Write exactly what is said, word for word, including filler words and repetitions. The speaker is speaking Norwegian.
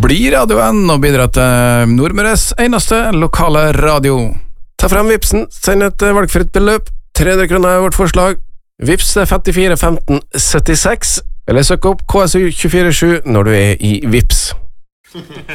bli radioen og bidra til Nordmøres eneste lokale radio. Ta frem Vipsen, send et valgfritt beløp, tre hundre kroner er vårt forslag. Vips er femtifire femten syttiseks, eller søk opp K S U to fire sju når du er i Vips.